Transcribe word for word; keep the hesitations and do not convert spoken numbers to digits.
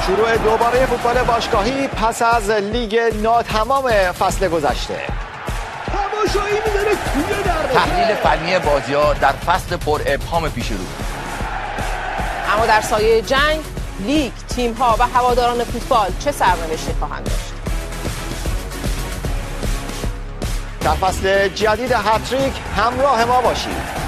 شروع دوباره فوتبال باشگاهی پس از لیگ ناتمام فصل گذشته. تماشایی می‌ذاره توی در تحلیل فنی بازی‌ها در فصل پر ابهام پیش رو. اما در سایه جنگ، لیگ، تیم‌ها و هواداران فوتبال چه سرنوشتی خواهند داشت؟ در فصل جدید هتریک همراه ما باشید.